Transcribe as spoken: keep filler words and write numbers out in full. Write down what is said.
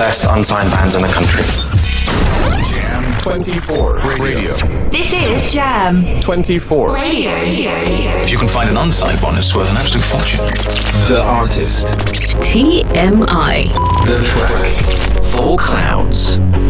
best unsigned bands in the country. Jam twenty-four Radio. This is Jam twenty-four Radio. If you can find an unsigned one, it's worth an absolute fortune. The artist. T M I. The track. Full Clouds.